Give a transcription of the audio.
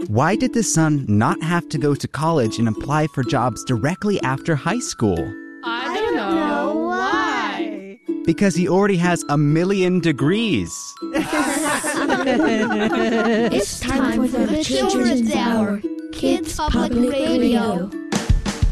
Why did the son not have to go to college and apply for jobs directly after high school? I don't know. Why? Because he already has 1,000,000 degrees. It's time for the Children's Hour, Kids Public Radio.